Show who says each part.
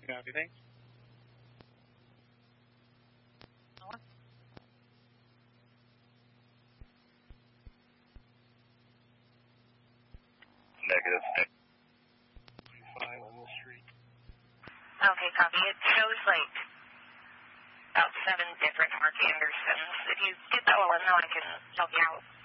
Speaker 1: Copy, thanks.
Speaker 2: Negative.
Speaker 1: 5 on the street.
Speaker 3: Okay, copy. It shows like about 7 different Mark Andersons. If you get that one, I can help you out.